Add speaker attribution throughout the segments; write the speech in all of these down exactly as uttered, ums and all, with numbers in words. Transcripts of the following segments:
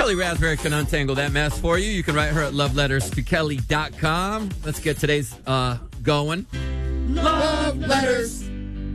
Speaker 1: Kelly Raspberry can untangle that mess for you. You can write her at love letters to kelly dot com. Let's get today's uh, going.
Speaker 2: Love letters.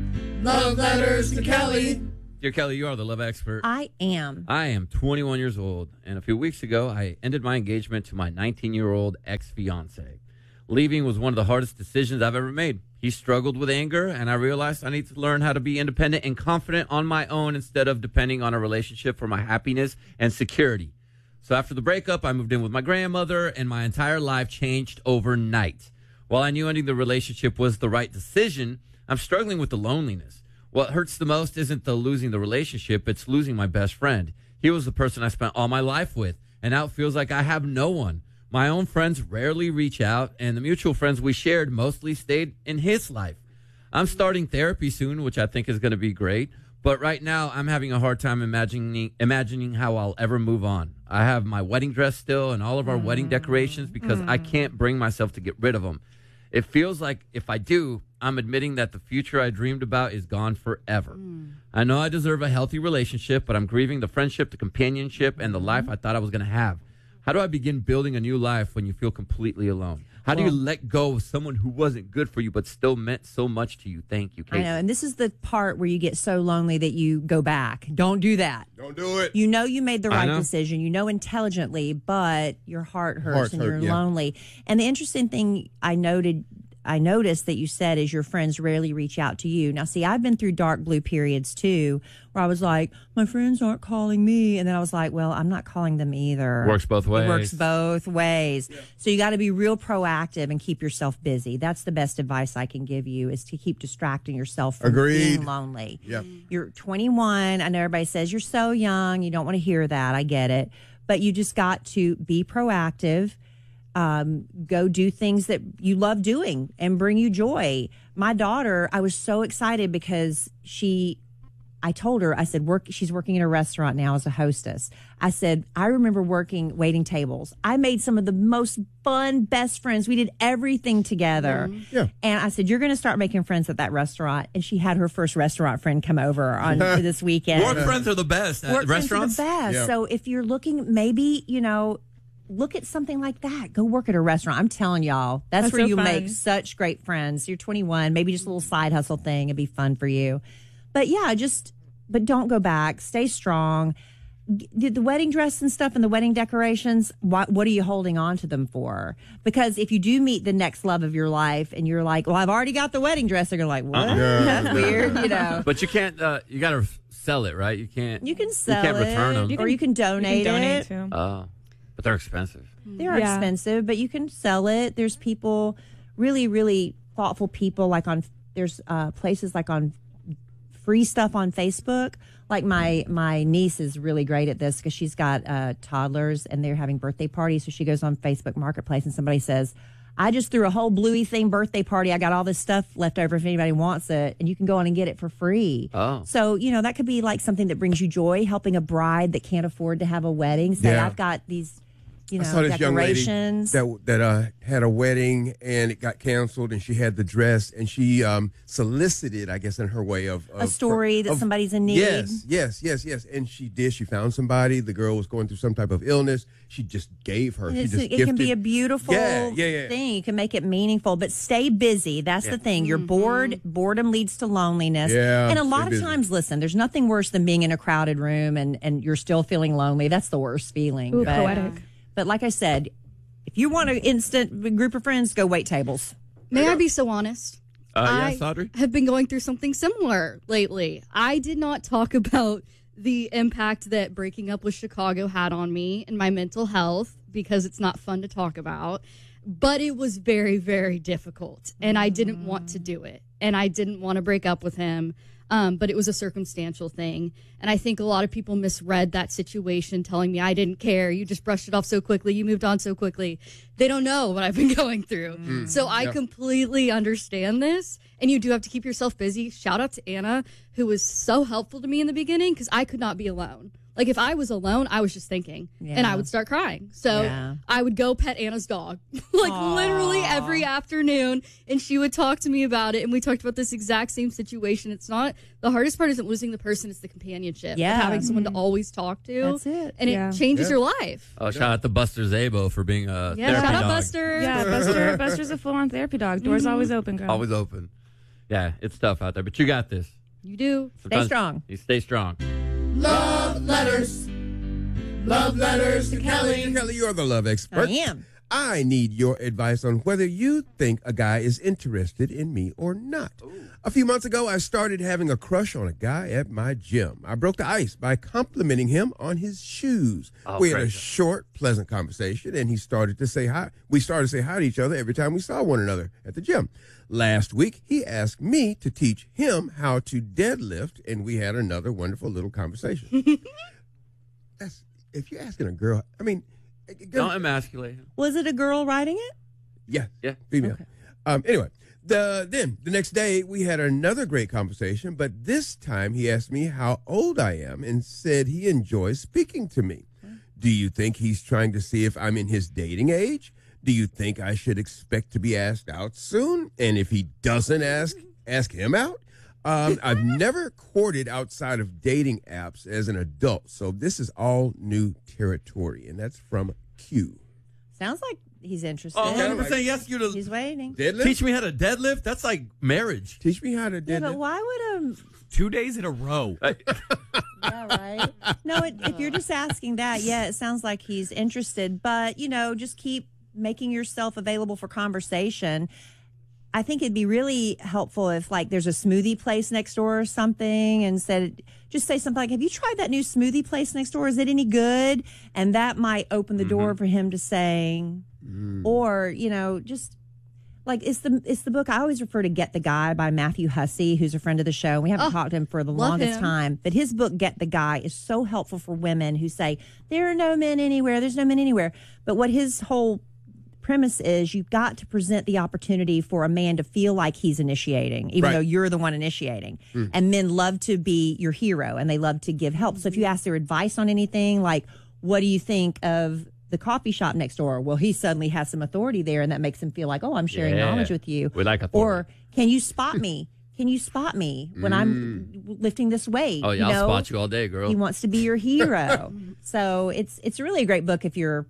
Speaker 2: Love letters to Kelly.
Speaker 1: Dear Kelly, you are the love expert.
Speaker 3: I am.
Speaker 1: I am twenty-one years old, and a few weeks ago, I ended my engagement to my nineteen-year-old ex-fiance. Leaving was one of the hardest decisions I've ever made. He struggled with anger, and I realized I need to learn how to be independent and confident on my own instead of depending on a relationship for my happiness and security. So after the breakup, I moved in with my grandmother, and my entire life changed overnight. While I knew ending the relationship was the right decision, I'm struggling with the loneliness. What hurts the most isn't the losing the relationship, it's losing my best friend. He was the person I spent all my life with, and now it feels like I have no one. My own friends rarely reach out, and the mutual friends we shared mostly stayed in his life. I'm starting therapy soon, which I think is going to be great, but right now I'm having a hard time imagining imagining how I'll ever move on. I have my wedding dress still and all of our mm. wedding decorations because mm. I can't bring myself to get rid of them. It feels like if I do, I'm admitting that the future I dreamed about is gone forever. Mm. I know I deserve a healthy relationship, but I'm grieving the friendship, the companionship, and the life I thought I was going to have. How do I begin building a new life when you feel completely alone? How do well, you let go of someone who wasn't good for you but still meant so much to you? Thank you, Casey.
Speaker 3: I know, and this is the part where you get so lonely that you go back. Don't do that.
Speaker 2: Don't do it.
Speaker 3: You know you made the right decision. You know intelligently, but your heart hurts Heart's and you're
Speaker 2: hurt, yeah.
Speaker 3: lonely. And the interesting thing I noted I noticed that you said is your friends rarely reach out to you. Now, see, I've been through dark blue periods, too, where I was like, my friends aren't calling me. And then I was like, well, I'm not calling them either.
Speaker 1: Works both ways.
Speaker 3: It works both ways. Yeah. So you got to be real proactive and keep yourself busy. That's the best advice I can give you is to keep distracting yourself from
Speaker 2: Agreed.
Speaker 3: being lonely.
Speaker 2: Yep.
Speaker 3: You're twenty-one. I know everybody says you're so young. You don't want to hear that. I get it. But you just got to be proactive. Um, go do things that you love doing and bring you joy. My daughter, I was so excited because she, I told her, I said, work. She's working in a restaurant now as a hostess. I said, I remember working, waiting tables. I made some of the most fun, best friends. We did everything together.
Speaker 2: Mm-hmm. Yeah.
Speaker 3: And I said, you're going to start making friends at that restaurant. And she had her first restaurant friend come over on this weekend.
Speaker 1: Work friends are the best at
Speaker 3: work
Speaker 1: restaurants.
Speaker 3: Friends are the best.
Speaker 2: Yeah.
Speaker 3: So if you're looking, maybe, you know, look at something like that. Go work at a restaurant. I'm telling y'all, that's,
Speaker 4: that's
Speaker 3: where
Speaker 4: so
Speaker 3: you
Speaker 4: fun.
Speaker 3: make such great friends. You're twenty-one, maybe just a little side hustle thing. It'd be fun for you. But yeah, just, but don't go back. Stay strong. Did the wedding dress and stuff and the wedding decorations, what, what are you holding on to them for? Because if you do meet the next love of your life and you're like, well, I've already got the wedding dress, they're like, what?
Speaker 1: Uh-uh.
Speaker 2: Yeah.
Speaker 3: That's weird, you know.
Speaker 1: But you can't, uh, you got to sell it, right? You can't.
Speaker 3: You can sell
Speaker 1: You can't
Speaker 3: it,
Speaker 1: return them.
Speaker 3: or you can donate,
Speaker 4: you can donate
Speaker 3: it.
Speaker 4: to.
Speaker 1: Oh. But they're expensive.
Speaker 3: They are
Speaker 4: Yeah.
Speaker 3: expensive, but you can sell it. There's people, really, really thoughtful people. Like on, there's uh, places like on free stuff on Facebook. Like my my niece is really great at this because she's got uh, toddlers and they're having birthday parties. So she goes on Facebook Marketplace and somebody says, I just threw a whole Bluey themed birthday party. I got all this stuff left over if anybody wants it, and you can go on and get it for free.
Speaker 1: Oh.
Speaker 3: So, you know, that could be like something that brings you joy, helping a bride that can't afford to have a wedding. Say,
Speaker 2: Yeah.
Speaker 3: I've got these, you
Speaker 2: I
Speaker 3: know,
Speaker 2: saw this young lady
Speaker 3: decorations.
Speaker 2: that that uh, had a wedding and it got canceled, and she had the dress, and she um, solicited, I guess, in her way of, of
Speaker 3: a story that
Speaker 2: of-
Speaker 3: somebody's in need.
Speaker 2: Yes, yes, yes, yes. And she did. She found somebody. The girl was going through some type of illness. She just gave her. She
Speaker 3: It's-
Speaker 2: just
Speaker 3: it
Speaker 2: gifted.
Speaker 3: can be a beautiful
Speaker 2: Yeah, yeah, yeah.
Speaker 3: thing. You can make it meaningful, but stay busy. That's
Speaker 2: Yeah.
Speaker 3: the thing. You're bored. Boredom leads to loneliness.
Speaker 2: Yeah,
Speaker 3: and a
Speaker 2: stay
Speaker 3: lot of
Speaker 2: busy.
Speaker 3: times, listen, there's nothing worse than being in a crowded room and, and you're still feeling lonely. That's the worst feeling.
Speaker 4: Ooh,
Speaker 3: but,
Speaker 4: poetic.
Speaker 3: But like I said, if you want an instant group of friends, go wait tables.
Speaker 5: May I be so honest?
Speaker 1: Uh,
Speaker 5: I
Speaker 1: yes, Audrey?
Speaker 5: have been going through something similar lately. I did not talk about the impact that breaking up with Chicago had on me and my mental health because it's not fun to talk about. But it was very, very difficult, and I didn't want to do it, and I didn't want to break up with him. Um, but it was a circumstantial thing. And I think a lot of people misread that situation, telling me I didn't care. You just brushed it off so quickly. You moved on so quickly. They don't know what I've been going through. Mm. So I yeah. completely understand this. And you do have to keep yourself busy. Shout out to Anna, who was so helpful to me in the beginning because I could not be alone. Like if I was alone, I was just thinking, and
Speaker 3: Yeah.
Speaker 5: I would start crying. So
Speaker 3: Yeah.
Speaker 5: I would go pet Anna's dog, like
Speaker 3: Aw.
Speaker 5: literally every afternoon, and she would talk to me about it. And we talked about this exact same situation. It's not the hardest part isn't losing the person; it's the companionship. of
Speaker 3: Yeah.
Speaker 5: having someone to always talk to.
Speaker 3: That's it.
Speaker 5: and
Speaker 4: Yeah.
Speaker 5: it changes
Speaker 2: Yeah.
Speaker 5: your life.
Speaker 1: Oh, shout out to Buster Zabo for being a
Speaker 5: Yeah,
Speaker 1: therapy
Speaker 5: shout out
Speaker 1: dog.
Speaker 5: Buster.
Speaker 4: Yeah, Buster. Buster's a full-on therapy dog. Doors always open, girl.
Speaker 1: Always open. Yeah, it's tough out there, but you got this.
Speaker 5: You do.
Speaker 1: Sometimes
Speaker 3: strong.
Speaker 1: You stay strong.
Speaker 2: Love letters. Love letters to Kelly. Kelly, you're the love expert.
Speaker 3: I am.
Speaker 2: I need your advice on whether you think a guy is interested in me or not. A few months ago, I started having a crush on a guy at my gym. I broke the ice by complimenting him on his shoes.
Speaker 1: Oh,
Speaker 2: we had a
Speaker 1: great.
Speaker 2: short, pleasant conversation, and he started to say hi. We started to say hi to each other every time we saw one another at the gym. Last week, he asked me to teach him how to deadlift, and we had another wonderful little conversation. That's, if you're asking a girl, I mean, a girl-
Speaker 1: Don't emasculate him.
Speaker 3: Was it a girl writing it?
Speaker 2: yeah,
Speaker 1: Yeah.
Speaker 2: female.
Speaker 3: Okay.
Speaker 2: Um, anyway, the then the next day we had another great conversation, but this time he asked me how old I am and said he enjoys speaking to me. Do you think he's trying to see if I'm in his dating age? Do you think I should expect to be asked out soon? And if he doesn't ask, ask him out? Um, I've never courted outside of dating apps as an adult, so this is all new territory, and that's from Q.
Speaker 3: Sounds like he's interested.
Speaker 1: Oh, one hundred percent yes, you to
Speaker 3: He's waiting.
Speaker 2: Deadlift?
Speaker 1: teach me how to deadlift. That's like marriage.
Speaker 2: Teach me how to
Speaker 3: Yeah,
Speaker 2: deadlift.
Speaker 3: but why would a
Speaker 6: Two days in a row.
Speaker 3: Yeah, right. No, it, if you're just asking that, yeah, it sounds like he's interested. But, you know, just keep making yourself available for conversation. I think it'd be really helpful if, like, there's a smoothie place next door or something, and said, just say something like, have you tried that new smoothie place next door? Is it any good? And that might open the door for him to saying, or, you know, just like it's the it's the book I always refer to, Get the Guy by Matthew Hussey, who's a friend of the show. We haven't
Speaker 5: Oh,
Speaker 3: talked to him for the
Speaker 5: love
Speaker 3: longest
Speaker 5: him.
Speaker 3: time, but his book Get the Guy is so helpful for women who say there are no men anywhere, there's no men anywhere. But what his whole premise is, you've got to present the opportunity for a man to feel like he's initiating, even
Speaker 2: Right.
Speaker 3: though you're the one initiating. And men love to be your hero and they love to give help. So if you ask their advice on anything, like, what do you think of the coffee shop next door? Well, he suddenly has some authority there, and that makes him feel like, oh, I'm sharing
Speaker 1: Yeah.
Speaker 3: knowledge with you.
Speaker 1: We like authority.
Speaker 3: Or can you spot me? Can you spot me when I'm lifting this weight?
Speaker 1: Oh, yeah,
Speaker 3: You
Speaker 1: I'll
Speaker 3: know?
Speaker 1: spot you all day, girl.
Speaker 3: He wants to be your hero. So it's it's really a great book if you're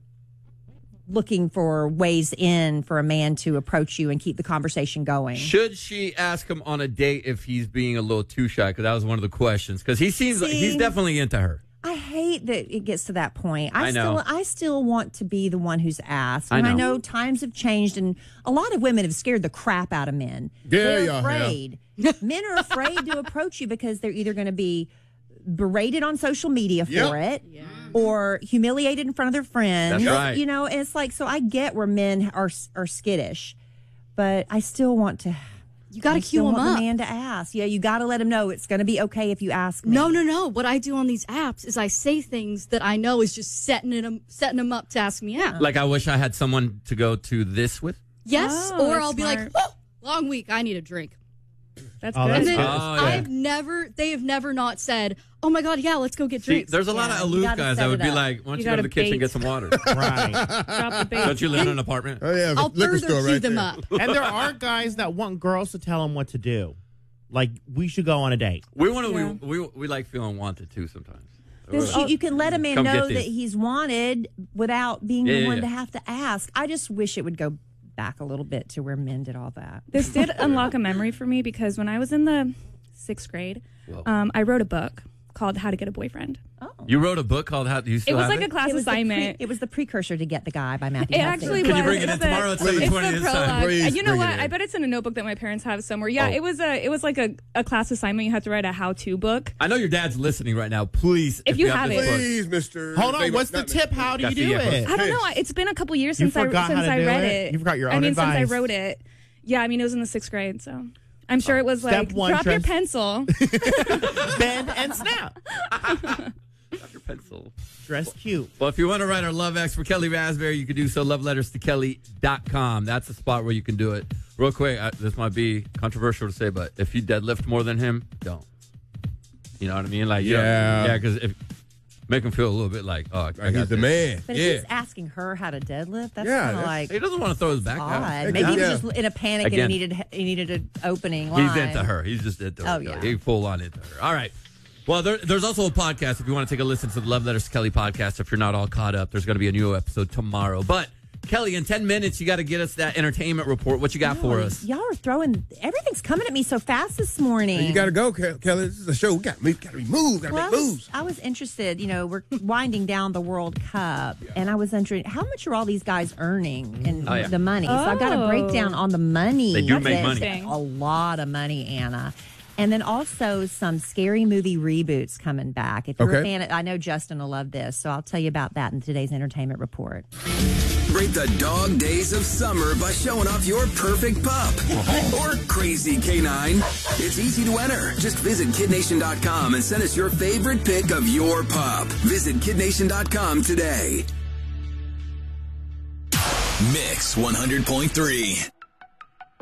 Speaker 3: looking for ways in for a man to approach you and keep the conversation going.
Speaker 1: Should she ask him on a date if he's being a little too shy? Because that was one of the questions. Because he seems like he's
Speaker 3: See?
Speaker 1: definitely into her.
Speaker 3: I hate that it gets to that point. I,
Speaker 1: I know.
Speaker 3: still I still want to be the one who's asked.
Speaker 1: I
Speaker 3: And I
Speaker 1: know.
Speaker 3: know times have changed, and a lot of women have scared the crap out of men.
Speaker 2: Yeah,
Speaker 3: they're
Speaker 2: yeah,
Speaker 3: afraid. Men are afraid to approach you because they're either going to be berated on social media for
Speaker 2: Yep.
Speaker 3: it or humiliated in front of their friends.
Speaker 1: That's right.
Speaker 3: You know, and it's like, so I get where men are are skittish, but I still want to.
Speaker 5: You got
Speaker 3: I
Speaker 5: to
Speaker 3: still
Speaker 5: cue him
Speaker 3: want
Speaker 5: up.
Speaker 3: the man to ask. Yeah, you got to let him know it's going to be okay if you ask me.
Speaker 5: No, no, no. What I do on these apps is I say things that I know is just setting it, setting them up to ask me out.
Speaker 1: Like, I wish I had someone to go to this with.
Speaker 5: Yes,
Speaker 4: Oh,
Speaker 5: or
Speaker 4: that's
Speaker 5: I'll be like,
Speaker 4: smart.
Speaker 5: oh, long week, I need a drink.
Speaker 4: That's
Speaker 6: Oh,
Speaker 4: good.
Speaker 6: that's
Speaker 5: And then
Speaker 6: good.
Speaker 1: Oh, yeah.
Speaker 5: I've never, they have never not said, oh my God, yeah, let's go get
Speaker 1: See,
Speaker 5: drinks.
Speaker 1: there's a lot
Speaker 3: Yeah,
Speaker 1: of
Speaker 3: you
Speaker 1: aloof
Speaker 3: gotta
Speaker 1: guys
Speaker 3: set
Speaker 1: that would
Speaker 3: it
Speaker 1: be
Speaker 3: up.
Speaker 1: like, why don't
Speaker 4: You
Speaker 1: you, go to
Speaker 4: gotta
Speaker 1: the kitchen and
Speaker 4: bait.
Speaker 1: get some water?
Speaker 6: Right.
Speaker 4: Drop the bait.
Speaker 1: Don't you live in an apartment?
Speaker 2: Oh yeah,
Speaker 5: I'll
Speaker 2: liquor
Speaker 5: further
Speaker 2: store
Speaker 5: cue
Speaker 2: right
Speaker 5: them
Speaker 2: there.
Speaker 5: up.
Speaker 6: And there are guys that want girls to tell them what to do. Like, we should go on a date.
Speaker 1: We want to.
Speaker 3: Yeah.
Speaker 1: We, we we like feeling wanted too sometimes.
Speaker 3: This- you, you can let a man
Speaker 1: Come get
Speaker 3: know
Speaker 1: these.
Speaker 3: that he's wanted without being
Speaker 1: Yeah,
Speaker 3: the
Speaker 1: yeah,
Speaker 3: one
Speaker 1: yeah.
Speaker 3: to have to ask. I just wish it would go back a little bit to where men did all that.
Speaker 4: This did unlock a memory for me because when I was in the sixth grade,
Speaker 1: Whoa.
Speaker 4: um, I wrote a book called How to Get a Boyfriend.
Speaker 3: Oh.
Speaker 1: You wrote a book called "How." Do you
Speaker 4: It
Speaker 1: still
Speaker 4: was
Speaker 1: have
Speaker 4: like
Speaker 1: it?
Speaker 4: a class
Speaker 3: It was, the pre-
Speaker 4: assignment.
Speaker 3: it was the precursor to Get the Guy by Matthew
Speaker 4: It
Speaker 3: Hussey.
Speaker 4: actually
Speaker 1: Can
Speaker 4: was.
Speaker 1: you bring it in
Speaker 4: It's the-
Speaker 1: tomorrow? It's
Speaker 2: Wait,
Speaker 1: seven
Speaker 4: It's
Speaker 1: twenty
Speaker 4: the
Speaker 1: this time.
Speaker 4: prologue.
Speaker 2: Please
Speaker 4: Uh, you know
Speaker 2: bring it
Speaker 4: what?
Speaker 2: in.
Speaker 4: I bet it's in a notebook that my parents have somewhere. Yeah,
Speaker 1: Oh.
Speaker 4: it was a it was like a, a class assignment. You had to write a how to book.
Speaker 1: I know your dad's listening right now. Please,
Speaker 4: If you have
Speaker 1: this
Speaker 4: it.
Speaker 1: book-
Speaker 2: Please, Mister
Speaker 6: Hold on.
Speaker 2: Baby-
Speaker 6: What's the
Speaker 2: not
Speaker 6: tip? How do you
Speaker 1: Got
Speaker 6: do
Speaker 1: the, uh,
Speaker 6: it?
Speaker 4: I don't know.
Speaker 2: Yes.
Speaker 4: It's been a couple years
Speaker 6: You
Speaker 4: since I
Speaker 6: forgot how
Speaker 4: since
Speaker 6: to
Speaker 4: I
Speaker 6: do
Speaker 4: read
Speaker 6: it?
Speaker 4: it.
Speaker 6: You forgot your
Speaker 4: I
Speaker 6: own
Speaker 4: mean,
Speaker 6: advice.
Speaker 4: since I wrote it. Yeah, I mean, it was in the sixth grade, so I'm sure it was
Speaker 6: Step
Speaker 4: like
Speaker 6: one,
Speaker 4: drop your
Speaker 6: trans-
Speaker 4: pencil.
Speaker 6: Bend and snap.
Speaker 1: Drop your pencil.
Speaker 6: Dress cute.
Speaker 1: Well, if you want to write our love X for Kelly Raspberry, you can do so. Love letters to Kelly dot com. That's the spot where you can do it. Real quick, I, this might be controversial to say, but if you deadlift more than him, don't. You know what I mean? Like, you know-
Speaker 2: Yeah.
Speaker 1: yeah, because if Make him feel a little bit like, oh, I
Speaker 2: Like
Speaker 1: got
Speaker 2: he's the
Speaker 1: this.
Speaker 2: man.
Speaker 3: But if
Speaker 2: yeah.
Speaker 3: he's asking her how to deadlift, that's
Speaker 2: Yeah,
Speaker 3: kind of
Speaker 2: that's-
Speaker 3: like
Speaker 1: He doesn't want to throw his back out.
Speaker 3: odd. Maybe he
Speaker 2: Yeah.
Speaker 3: was just in a panic
Speaker 1: Again.
Speaker 3: and he needed he needed an opening line.
Speaker 1: He's into her. He's just into her.
Speaker 3: Oh, yeah.
Speaker 1: He's full on into her. All right. Well, there, there's also a podcast if you want to take a listen to the Love Letters to Kelly podcast. If you're not all caught up, there's going to be a new episode tomorrow. But, Kelly, in ten minutes, you got to get us that entertainment report. What you got for us?
Speaker 3: Y'all are throwing everything's coming at me so fast this morning.
Speaker 2: You got to go, Ke- Kelly. This is a show. We got to got to be moved. Got to
Speaker 3: Well, I
Speaker 2: make
Speaker 3: was,
Speaker 2: moves.
Speaker 3: I was interested. You know, we're winding down the World Cup, and I was interested. How much are all these guys earning in
Speaker 1: Oh, yeah.
Speaker 3: the money? So I've got a
Speaker 4: Oh.
Speaker 3: breakdown on the money.
Speaker 1: They do make
Speaker 3: It's
Speaker 1: money.
Speaker 3: A lot of money, Anna. And then also some scary movie reboots coming back. If you're a
Speaker 2: Okay.
Speaker 3: fan, of, I know Justin will love this, so I'll tell you about that in today's entertainment report.
Speaker 7: Break the dog days of summer by showing off your perfect pup or crazy canine. It's easy to enter. Just visit kid nation dot com and send us your favorite pic of your pup. Visit kid nation dot com today. Mix one hundred point three.